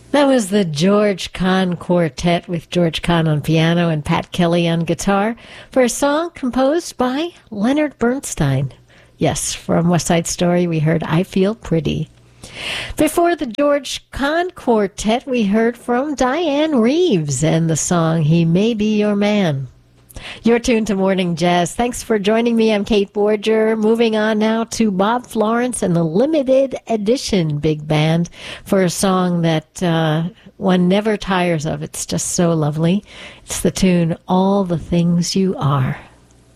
That was the George Kahn Quartet with George Kahn on piano and Pat Kelly on guitar for a song composed by Leonard Bernstein. Yes, from West Side Story we heard I Feel Pretty. Before the George Kahn Quartet we heard from Diane Reeves and the song He May Be Your Man. You're tuned to Morning Jazz. Thanks for joining me. I'm Kate Borger. Moving on now to Bob Florence and the Limited Edition Big Band for a song that one never tires of. It's just so lovely. It's the tune All the Things You Are.